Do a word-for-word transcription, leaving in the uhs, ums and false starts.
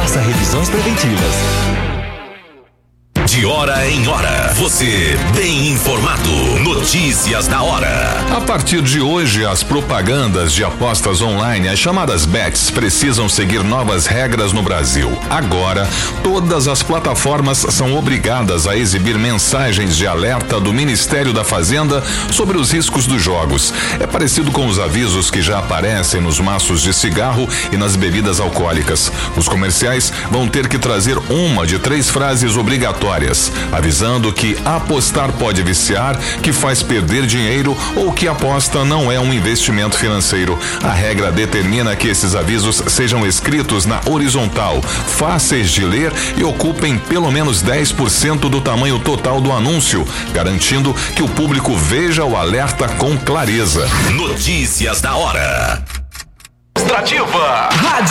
Faça revisões preventivas. De hora em hora, você bem informado. Notícias da hora. A partir de hoje, as propagandas de apostas online, as chamadas bets, precisam seguir novas regras no Brasil. Agora, todas as plataformas são obrigadas a exibir mensagens de alerta do Ministério da Fazenda sobre os riscos dos jogos. É parecido com os avisos que já aparecem nos maços de cigarro e nas bebidas alcoólicas. Os comerciais vão ter que trazer uma de três frases obrigatórias, avisando que apostar pode viciar, que faz perder dinheiro ou que aposta não é um investimento financeiro. A regra determina que esses avisos sejam escritos na horizontal, fáceis de ler e ocupem pelo menos dez por cento do tamanho total do anúncio, garantindo que o público veja o alerta com clareza. Notícias da hora. Extrativa. Rádio